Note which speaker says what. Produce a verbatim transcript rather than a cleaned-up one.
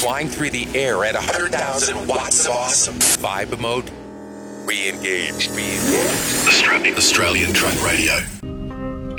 Speaker 1: flying through the air at one hundred thousand watts of awesome. Vibe mode. Re-engage. Re-engage.
Speaker 2: Australian Truck Radio.